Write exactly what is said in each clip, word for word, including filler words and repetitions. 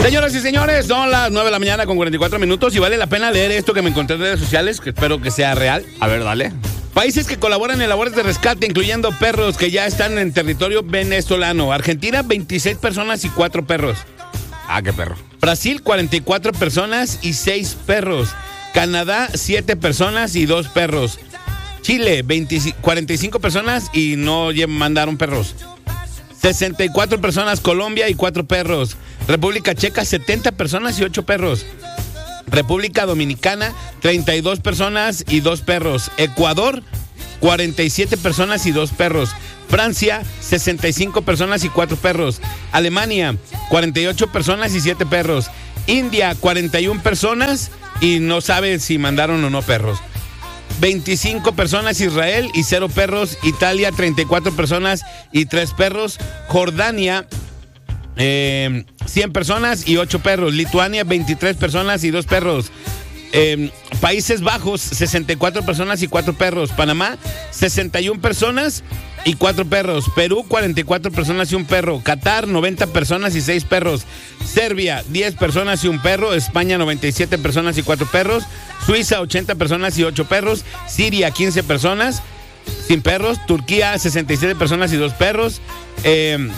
Señoras y señores, son las nueve de la mañana con cuarenta y cuatro minutos y vale la pena leer esto que me encontré en redes sociales, que espero que sea real. A ver, dale. Países que colaboran en labores de rescate, incluyendo perros que ya están en territorio venezolano. Argentina, veintiséis personas y cuatro perros. Ah, qué perro. Brasil, cuarenta y cuatro personas y seis perros. Canadá, siete personas y dos perros. Chile, veinte, cuarenta y cinco personas y no mandaron perros. sesenta y cuatro personas, Colombia y cuatro perros. República Checa, setenta personas y ocho perros. República Dominicana, treinta y dos personas y dos perros. Ecuador, cuarenta y siete personas y dos perros. Francia, sesenta y cinco personas y cuatro perros. Alemania, cuarenta y ocho personas y siete perros. India, cuarenta y una personas y no sabe si mandaron o no perros. veinticinco personas Israel y cero perros. Italia, treinta y cuatro personas y tres perros. Jordania, eh, cien personas y ocho perros. Lituania, veintitrés personas y dos perros. Eh, Países Bajos, sesenta y cuatro personas y cuatro perros. Panamá, sesenta y una personas y cuatro perros. Perú, cuarenta y cuatro personas y un perro. Qatar, noventa personas y seis perros. Serbia, diez personas y un perro. España, noventa y siete personas y cuatro perros. Suiza, ochenta personas y ocho perros. Siria, quince personas sin perros. Turquía, sesenta y siete personas y dos perros. Eh,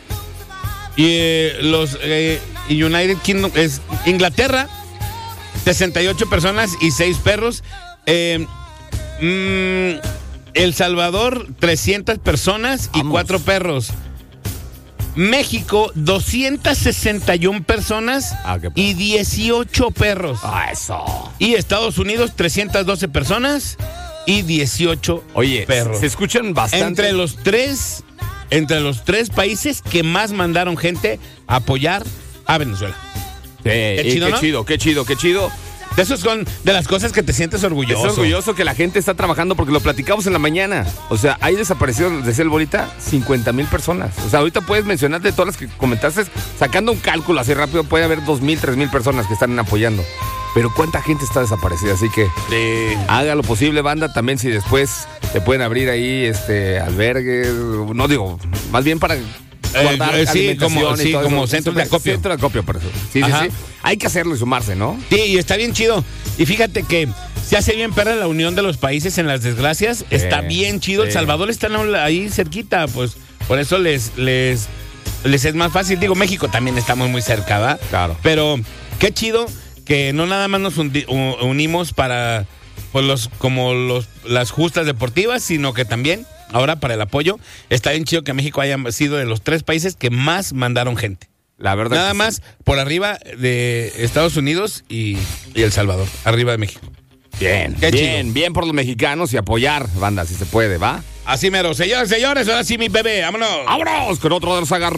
y eh, los eh, United Kingdom, es Inglaterra, sesenta y ocho personas y seis perros. Eh, mmm, El Salvador, trescientas personas y Vamos. cuatro perros. México, doscientas sesenta y una personas Ah, qué y dieciocho perros. Ah, eso. Y Estados Unidos, trescientas doce personas y dieciocho Oye, perros. se escuchan bastante. Entre los tres, entre los tres países que más mandaron gente a apoyar a Venezuela. Sí, Qué y chido, qué ¿no? chido, qué chido, qué chido. De esos son de las cosas que te sientes orgulloso. Es orgulloso que la gente está trabajando porque lo platicamos en la mañana. O sea, hay desaparecidos, decía el Bolita, cincuenta mil personas. O sea, ahorita puedes mencionar de todas las que comentaste, sacando un cálculo así rápido, puede haber dos mil, tres mil personas que están apoyando. Pero ¿cuánta gente está desaparecida? Así que Sí. haga lo posible, banda, también si después te pueden abrir ahí este albergues, no digo, más bien para guardar Eh, sí, alimentación como- y sí, todo como eso. centro de acopio. Centro de acopio, por eso. Sí, sí, Ajá. sí. Hay que hacerlo y sumarse, ¿no? Sí, y está bien chido. Y fíjate que se hace bien perra la unión de los países en las desgracias. Está bien chido. El sí. Salvador está ahí cerquita, pues por eso les, les, les es más fácil. Digo, México también estamos muy cerca, ¿va? Claro. Pero qué chido que no nada más nos undi- u- unimos para pues los como los las justas deportivas, sino que también ahora para el apoyo. Está bien chido que México haya sido de los tres países que más mandaron gente. La verdad. Nada que más sí. por arriba de Estados Unidos y, y El Salvador, arriba de México. Bien, Qué bien, chido. bien por los mexicanos y apoyar, banda, si se puede, ¿va? Así mero, señores, señores, ahora sí mi bebé, vámonos. ¡Vámonos con otro de los agarros!